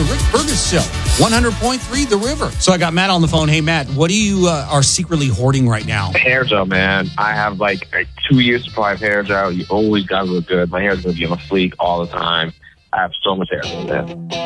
the Rick Burgess Show, 100.3 The River. So I got Matt on the phone. Hey, Matt, what do you are secretly hoarding right now? Hair gel, man. I have like 2 years supply of hair gel. You always got to look good. My hair is going to be on a fleek all the time. I have so much hair, man.